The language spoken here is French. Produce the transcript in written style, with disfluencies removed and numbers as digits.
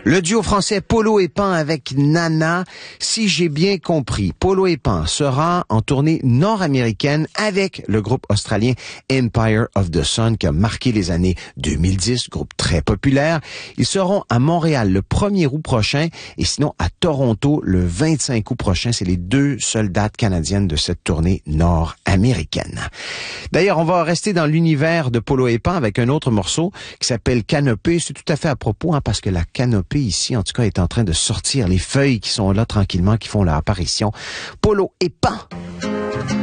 Le duo français Polo et Pan avec Nana. Si j'ai bien compris, Polo et Pan sera en tournée nord-américaine avec le groupe australien Empire of the Sun qui a marqué les années 2010, groupe très populaire. Ils seront à Montréal le 1er août prochain et sinon à Toronto le 25 août prochain. C'est les deux seules dates canadiennes de cette tournée nord-américaine. D'ailleurs, on va rester dans l'univers de Polo et Pan avec un autre morceau qui s'appelle Canopée. C'est tout à fait à propos parce que la canopée ici, en tout cas, est en train de sortir les feuilles qui sont là tranquillement, qui font leur apparition. Polo et Pan.